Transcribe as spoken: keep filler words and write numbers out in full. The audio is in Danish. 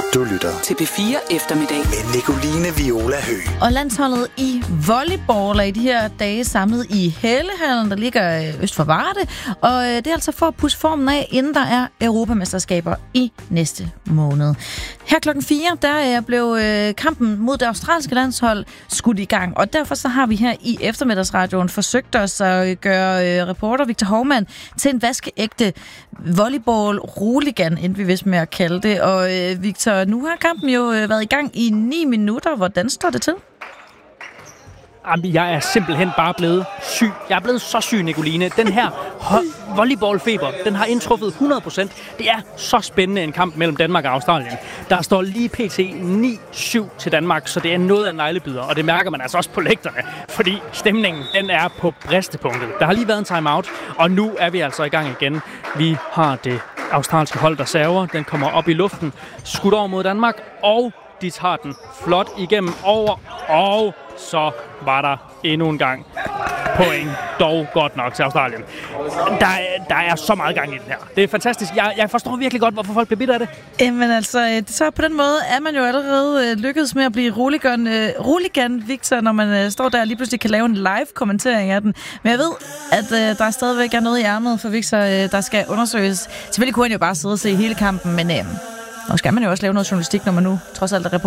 Du lytter til P fire Eftermiddag med Nicoline Viola Høgh. Og landsholdet i volleyball er i de her dage samlet i Hellehallen, der ligger øst for Varde. Og det er altså for at pusse formen af, inden der er europamesterskaber i næste måned. Her klokken fire, der blev kampen mod det australske landshold skudt i gang. Og derfor så har vi her i eftermiddagsradioen forsøgt os at gøre reporter Victor Hovmand til en vaskeægte volleyball-roligan, inden vi vidste med at kalde det. Og Victor, nu har kampen jo været i gang i ni minutter. Hvordan står det til? Jamen, jeg er simpelthen bare blevet syg. Jeg er blevet så syg, Nicoline. Den her ho- volleyballfeber, den har indtruffet hundrede procent. Det er så spændende en kamp mellem Danmark og Australien. Der står lige pt. ni syv til Danmark, så det er noget af en neglebider. Og det mærker man altså også på lægterne, fordi stemningen den er på bristepunktet. Der har lige været en timeout, og nu er vi altså i gang igen. Vi har det australske hold, der server. Den kommer op i luften, skudt over mod Danmark, og de tager den flot igennem over, og så var der endnu en gang point, dog godt nok til Australien. Der, der er så meget gang i den her. Det er fantastisk. Jeg, jeg forstår virkelig godt, hvorfor folk bliver bidt af det. Jamen altså, så på den måde er man jo allerede lykkedes med at blive roligan, uh, roligan Victor, når man uh, står der og lige pludselig kan lave en live-kommentering af den. Men jeg ved, at uh, der stadigvæk er noget i ærmet for Victor, uh, der skal undersøges. Selvfølgelig kunne han jo bare sidde og se hele kampen, men uh, nu skal man jo også lave noget journalistik, når man nu trods alt er reporter.